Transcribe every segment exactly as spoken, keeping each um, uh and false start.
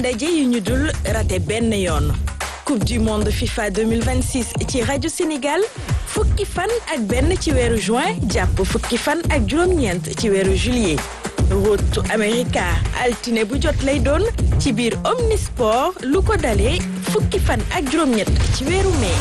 ndaje yu ñu dul raté benn yoon coupe du monde FIFA deux mille vingt-six ci rajo Sénégal fukki fan ak benn ci weeru juin jàpp fukki fan ak juróom-ñeent ci weeru juillet Rotu America altine bu jot lay doon ci biir Omnisport lu ko dalee fukki fan ak juróom-ñett ci weeru mai.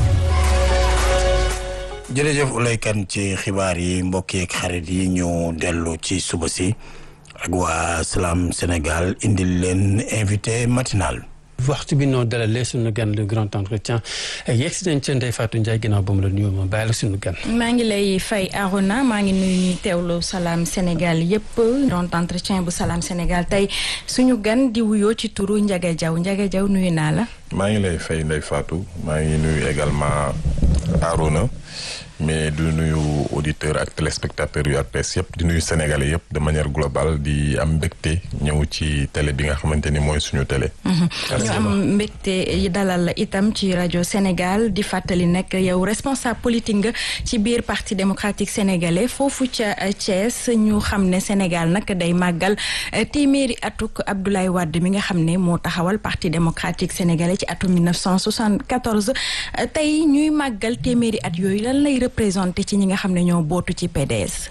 jërëjëf Oulay Kane ci xibaar yi mbokk yeeg xarit yi ñu dellu ci suba si ak waa Salam Sénégal indil leen invité matinal. waxtu bi noo dalalee suñu gan le grand entretien yegg si nañ ca Ndeye Fatou Ndiaye ginnaaw ba mu la nuyoo ma bàyyi la suñu gan. maa ngi lay fay Arona maa ngi nuyu ñuy teewlu Salam Sénégal yëpp grand entretien bu Salam Sénégal tey suñu gan di wuyoo ci turu Ndiaga Diaw Ndiaga Diaw nuyu naa la. maa ngi lay fay Ndeye Fatou maa ngi nuyu également Arona mais du nuyu auditeurs ak téléspectateurs yu R T S yëpp di nuyu sénégalais yëpp de manière globale di am mbégte ñëw ci télé bi nga xamante ni mooy suñu télé. ñu am mbégte dalal itam ci rajo Sénégal di fàttali nag yow responsable politique nga ci biir parti démocratique sénégalais foofu ca Thiès ñu xam ne Sénégal nag day màggal téeméeri atuk Abdoulaye Wade mi nga xam ne moo taxawal parti démocratique sénégalais ci atum mille neuf cent soixante-quatorze tey ñuy màggal téeméeri at yooyu lan lay représenté ci ñi nga xam ne ñoo bootu ci P D S.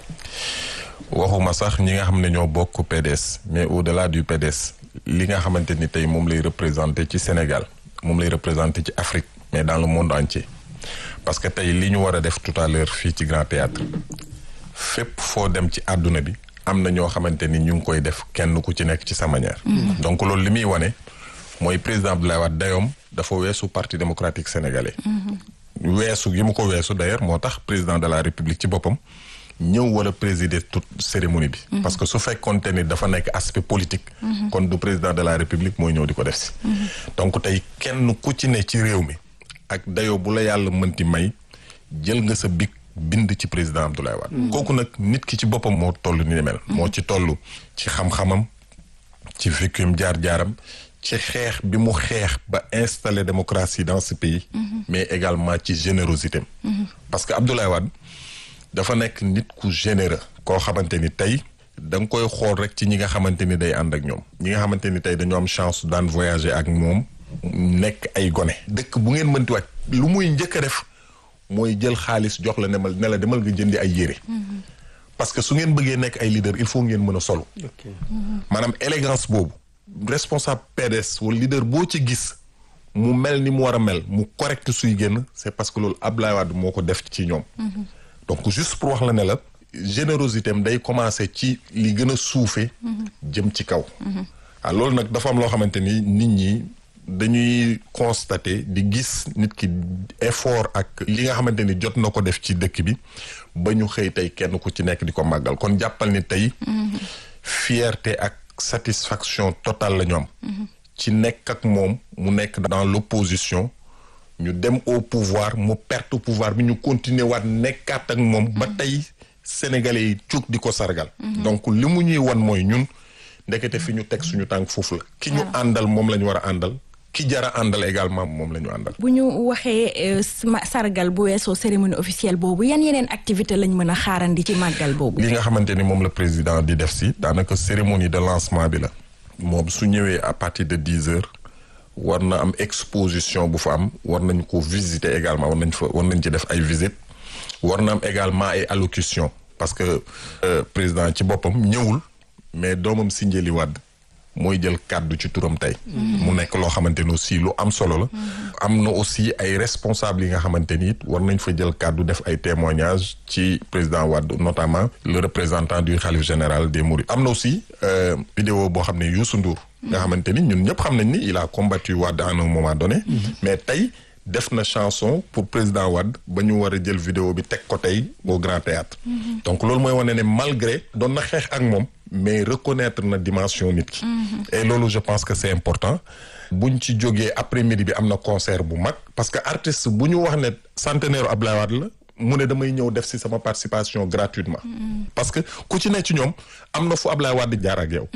waxuma sax ñi nga xam ne ñoo bokk P D S mais au-delà du P D S li nga xamante ni tey moom lay représenté ci Sénégal moom lay représenté ci Afrique mais dans le monde entier parce que tey li ñu war a def tout à l'heure fii ci Grand Théâtre fépp foo dem ci àdduna bi am na ñoo xamante ni ñu ngi koy def kenn ku ci nekk ci sa manière. Mm-hmm. donc loolu li muy wane mooy président Abdoulaye Wade dayoom dafa weesu parti démocratique sénégalais. Mm-hmm. weesu gi mu ko weesu d'ailleurs moo tax président de la république ci boppam ñëw wala présider toute cérémonie bi. Mm-hmm. parce que su fekkoonte ni dafa nekk aspect politique. Mm-hmm. kon du président de la république mooy ñëw di ko def si. Mm-hmm. donc tey kenn ku ci ne ci réew mi ak dayoo bu la yàlla mënti may jël nga sa bic bind ci président Abdoulaye Wade. Mm-hmm. kooku nag nit ki ci boppam moo toll ni mel. Mm-hmm. moo ci toll ci xam-xamam ci vécum jaar-jaaram. ci xeex bi mu xeex ba installer démocratie dans ce pays. Mm-hmm. mais également ci générosité am. Mm-hmm. parce que Abdoulaye Wade dafa nekk nit ku généreux. koo xamante ni tey da nga koy xool rek ci ñi nga xamante ni day ànd ak ñoom. ñi nga xamante ni tey dañoo am chance daan voyager ak moom nekk ay gone. dëkk bu ngeen mënti wàcc lu muy njëkk a def mooy jël xaalis jox la nemal ne la demal nga jëndi ay yére. Mm-hmm. parce que su ngeen bëggee nekk ay leader il faut ngeen mën a solo. Okay. Mm-hmm. maanaam élégance boobu. responsable P D S wala leader boo ci gis mu mel ni mu war a mel mu correct suy génn c'est parce que loolu Abdoulaye Wade moo ko def ci ñoom. Mm-hmm. donc juste pour wax la ne la générosité am day commencer ci li gën a suufee. Mm-hmm. jëm ci kaw. Mm-hmm. ah loolu nag dafa am loo xamante ni nit ñi dañuy constater di gis nit ki effort ak li nga xamante ni jot na ko def ci dëkk bi ba ñu xëy tey kenn ku ci nekk di ko màggal kon jàppal ni tey. Mm-hmm. fierté ak. satisfaction totale la ñu am. ci nekk ak moom mu nekk dans l'opposition ñu dem au pouvoir mu perte pouvoir bi ñu continuer waat nekkaat ak moom. ba tey sénégalais yi jóg di ko sargal. donc li mu ñuy wan mooy ñun ndekete fi ñu teg suñu tànk foofu la. ki ñu àndal moom la ñu war a àndal. ki jara àndal également moom la ñu àndal. bu ñu waxee sargal bu weesoo cérémonie officielle boobu yan yeneen activité lañ mën a xaarandi ci màggal boobu. li nga xamante ni moom la président di def si daanaka cérémonie de lancement bi la. moom su ñëwee à partir de dix heures war na am exposition bu fa am war nañ ko visiter également war nañ fa war nañ ci def ay visites war na am également ay allocution parce que euh, président ci boppam ñëwul mais doomam Sindiély Wade mooy jël kàddu ci turam tey. mu nekk loo xamante ni aussi lu am solo la. am na aussi ay responsables yi nga xamante ni it war nañ fa jël kàddu def ay témoignages ci président Wade notamment le représentant du khalife général des Mourides. am na aussi euh, vidéo boo xam ne Youssou Ndour. nga xamante ni ñun ñëpp xam nañ ni il a combattu Wade à un moment donné. Mm-hmm. mais tey def na chanson pour président Wade ba ñu war a jël vidéo bi teg ko tey au Grand Théâtre. Mm-hmm. donc loolu mooy wane ne malgré doon na xeex ak moom. mais reconnaître na dimension nit ki. Mm-hmm. et loolu je pense que c'est important. buñ ci jógee après-midi bi am na concert bu mag. parce que artiste bu ñu wax ne centenaire Abdoulaye Wade la mu ne damay ñëw def ci sama participation gratuitement. Mm-hmm. parce que ku ci ne ci ñoom am na fu Abdoulaye Wade jaar ak yow. Mm-hmm.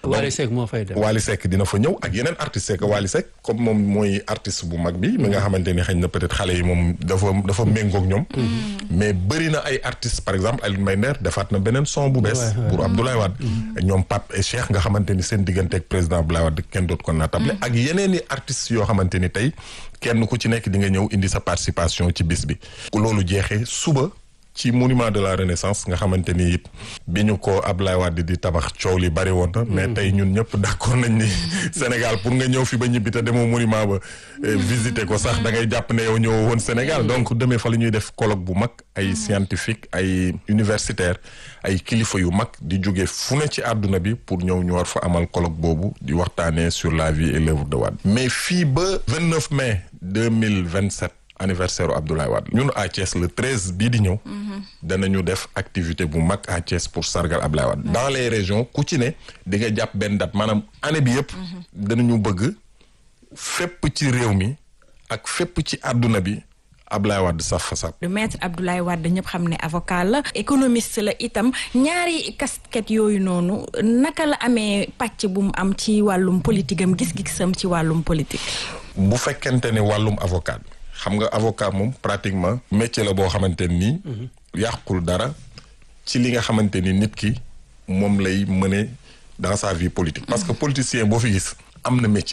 Wally Seck moo fay dem. Wally Seck dina fa ñëw ak yeneen artistes c'est que Wally Seck comme moom mooy artiste bu mag bi mi nga xamante ni xëy na peut-être xale yi moom dafa dafa méngoog ñoom. mais bëri na ay artistes par exemple Alioune Mbaye Nder defaat na beneen son bu bees. pour Abdoulaye Wade. ñoom Pape et Cheikh nga xamante ni seen diggante ak président Abdoulaye Wade kenn dootu ko naatable. ak yeneen i artistes yoo xamante ni tey kenn ku ci nekk di nga ñëw indi sa participation ci bis bi. loolu jeexee suba. ci monument de la renaissance nga xamante ni it bi ñu ko Abdoulaye Wade di tabax coow li bari woon na mais tey ñun ñëpp d'accord nañ ni Sénégal pour nga ñëw fi ba ñibbi te demoo monument ba visiter ko sax da ngay jàpp ne yow ñëw woon Sénégal donc demee fa la ñuy def colloque bu mag ay scientifique ay universitaire ay kilifa yu mag di jóge fu ne ci àdduna bi pour ñëw ñu war fa amal colloque boobu di waxtaanee sur la vie et l'œuvre de Wade mais fii ba vingt-neuf mai deux mille vingt-sept anniversaire u Abdoulaye Wade ñun à Thiès le treize bii di ñëw danañu def activité bu mag à Thiès pour sargal Abdoulaye Wade dans les régions ku ci ne di nga jàpp benn date maanaam année bi yëpp danañu bëgg fépp ci réew mi ak fépp ci àdduna bi Abdoulaye Wade saf fa saf. le maître Abdoulaye Wade ñëpp xam ne avocat la économiste la itam ñaari casquette yooyu noonu naka la amee pàcc bu mu am ci wàllum politique am gis-gisam ci wàllum politique. bu fekkente ne wàllum avocat xam nga avocat moom pratiquement métier la boo xamante ni. yàqul dara ci li nga xamante ni nit ki moom lay mener dans sa vie politique. parce que politicien boo fi gis am na métier.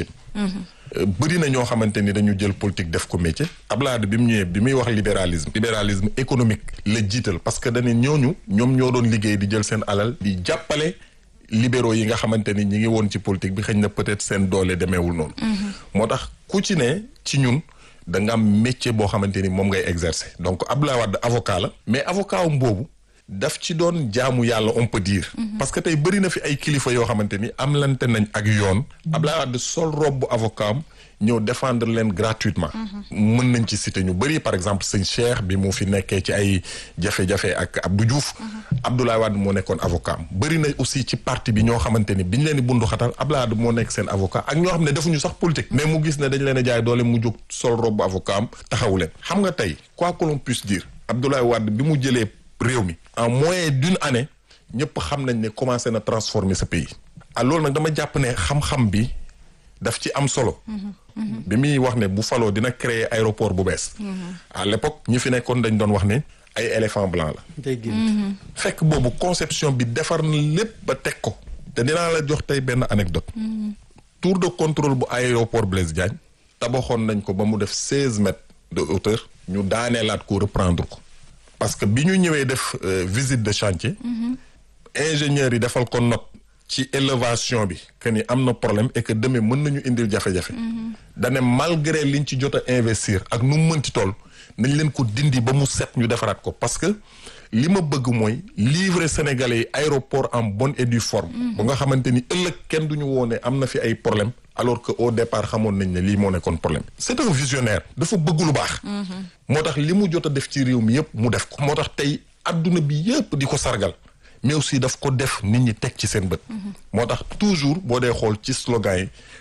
bëri na ñoo xamante ni dañu jël politique def ko métier. Abdoulaye Wade bi mu ñëwee bi muy wax libéralisme. libéralisme économique la jiital parce que dañu ñooñu ñoom ñoo doon liggéey di jël seen alal di jàppale libéraux yi nga xamante ni ñi ngi woon ci politique bi xëy na peut-être seen doole demeewul noonu. moo tax ku ci ne ci ñun. da nga am métier boo xamante ni moom ngay exercer donc Abdoulaye Wade avocat la mais avocat am boobu daf ci doon jaamu yàlla on peut dire parce que tey bëri na fi ay kilifa yoo xamante ni am lante nañ ak yoon Abdoulaye Wade sol robe bu avocat am ñëw défendre leen gratuitement mën nañ ci citer ñu bëri par exemple sëñ Cheikh bi mu fi nekkee ci ay jafe-jafe ak Abdou Diouf Abdoulaye Wade moo nekkoon avocat am bëri na aussi ci parti bi ñoo xamante ni biñ leen di bundu xatal Abdoulaye Wade moo nekk seen avocat ak ñoo xam ne defuñu sax politique mais mu gis ne dañ leen a jaay doole mu jóg sol robe bu avocat am taxawu leen xam nga tey quoi que l'on puisse dire Abdoulaye Wade bi mu jëlee réew mi en moyen d'une année ñëpp xam nañ ne commencé na transformer ce pays ah loolu nag dama jàpp ne xam-xam bi daf ci am solo bi muy wax ne bu faloo dina créer aéroport bu bees à l'époque ñi fi nekkoon dañ doon wax ne ay éléphant blanc la fekk boobu conception bi defar na lépp ba teg ko te dinaa la jox tey benn anecdote tour de contrôle bu aéroport Blaise Diagne tabaxoon nañ ko ba mu def seize mètres de hauteur ñu daaneelaat ko reprendre ko parce que bi ñu ñëwee def visite de chantier ingénieurs yi defal ko note ci élévation bi que ni am na problème et que demee mën nañu indil jafe-jafe dane malgré liñ ci jot a investir ak nu mu mënti toll nañ leen ko dindi ba mu set ñu defaraat ko parce que li ma bëgg mooy livrer Sénégalais yi aéroport en bonne et due forme ba nga xamante ni ëllëg kenn duñu woone am na fi ay problème alors que au départ xamoon nañ ne lii moo nekkoon problème c'est un visionnaire dafa bëgg lu baax moo tax li mu jot a def ci réew mi yëpp mu def ko moo tax tey adduna bi yëpp di ko sargal mais aussi daf ko def nit ñi teg ci seen bët moo tax toujours boo dee xool ci slogan yi